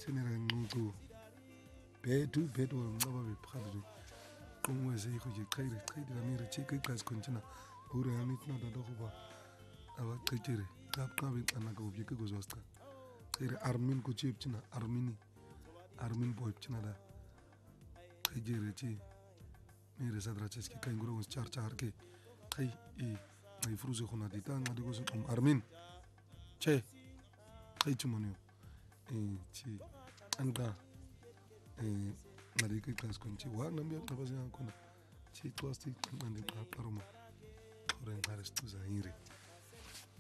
Tenera ncucu. Bedu bedu ngaba bephadri. Qongwe se go je qhaire qhaire la mere cheke qas kontina. Bure ya mitna da go ba. Aba qhaire. Qapqa be qana go bye ke go zosta. Qhaire Armin ko chepchina Armin boy china da. Qhaire chi. Mere sadra cheski kainguro was char ke. Qhay ay fruze khona dita ngadi go so Armin. Che. Qhay chumonyo. Chi anga ngadi ke qas konchi wa nambe qabase kona. Chi tosti ngandi qaroma. Ore ngare stuza hiri.